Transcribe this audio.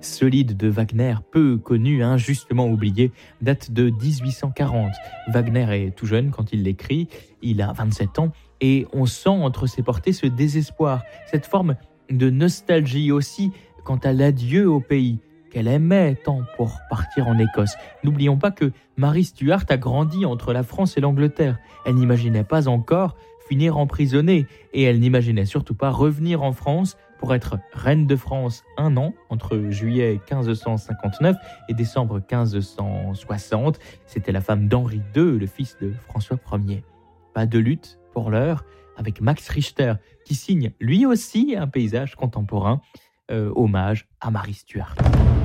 solide de Wagner, peu connu, injustement oublié, date de 1840. Wagner est tout jeune quand il l'écrit, il a 27 ans, et on sent entre ses portées ce désespoir, cette forme de nostalgie aussi quant à l'adieu au pays qu'elle aimait tant pour partir en Écosse. N'oublions pas que Marie Stuart a grandi entre la France et l'Angleterre. Elle n'imaginait pas encore finir emprisonnée et elle n'imaginait surtout pas revenir en France pour être reine de France 1 an, entre juillet 1559 et décembre 1560. C'était la femme d'Henri II, le fils de François Ier. Pas de lutte pour l'heure avec Max Richter, qui signe lui aussi un paysage contemporain, hommage à Marie Stuart.